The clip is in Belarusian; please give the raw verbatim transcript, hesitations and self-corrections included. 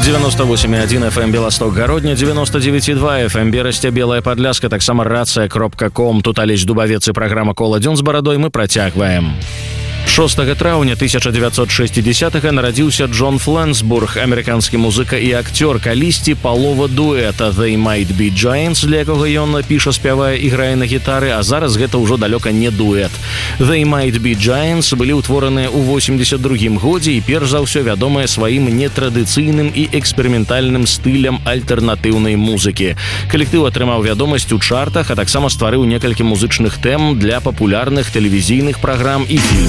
девяносто восемь и один эф эм Белосток Гародня, девяносто девять и два эф эм Берасця Белая Падляска, таксама рацыя кропка ком. Тут Алесь Дубавец і праграма «Кола дзён з барадой» мы працягваем. шостага траўня тысяча дзевяцьсот шэсцідзесятага нарадзіўся Джон Фленсбург, амерыканскі музыка і акцёр, калісьці палова дуэта «They Might Be Giants», для якога ён піша, спявае і грае на гітары, а зараз гэта ўжо далёка не дуэт. «They Might Be Giants» былі ўтвораныя ў восемьдесят другім годзе і перш за ўсё вядомыя сваім нетрадыцыйным і эксперыментальным стылем альтэрнатыўнай музыкі. Калектыў атрымаў вядомасць у чартах, а таксама стварыў некалькі музычных тэм для папулярных тэлевізійных праграм і фільмаў.